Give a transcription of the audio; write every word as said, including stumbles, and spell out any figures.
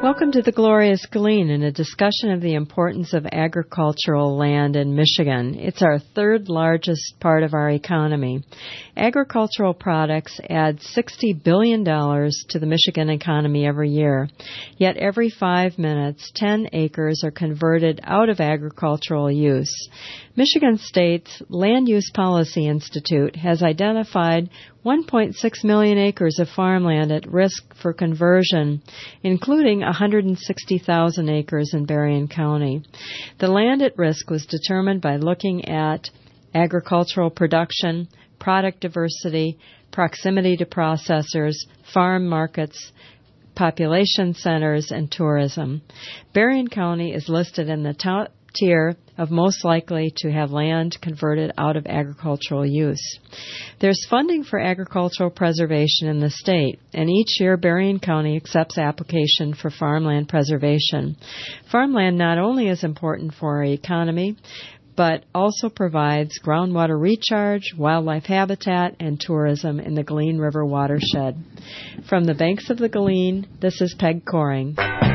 Welcome to the Glorious Glean and a discussion of the importance of agricultural land in Michigan. It's our third largest part of our economy. Agricultural products add sixty billion dollars to the Michigan economy every year. Yet every five minutes, ten acres are converted out of agricultural use. Michigan State's Land Use Policy Institute has identified one point six million acres of farmland at risk for conversion, including one hundred sixty thousand acres in Berrien County. The land at risk was determined by looking at agricultural production, product diversity, proximity to processors, farm markets, population centers, and tourism. Berrien County is listed in the top tier of most likely to have land converted out of agricultural use. There's funding for agricultural preservation in the state, and each year Berrien County accepts application for farmland preservation. Farmland not only is important for our economy, but also provides groundwater recharge, wildlife habitat, and tourism in the Glean River watershed. From the banks of the Glean, this is Peg Coring.